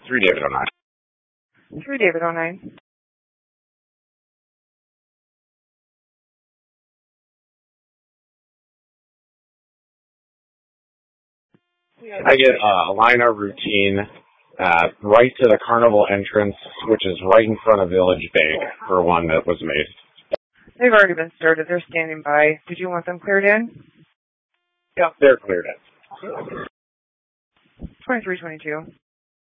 3 David 09. 3 David 09. I get a liner routine right to the carnival entrance, which is right in front of Village Bank for one that was made. They've already been started. They're standing by. Did you want them cleared in? Yep, they're cleared in. 2322.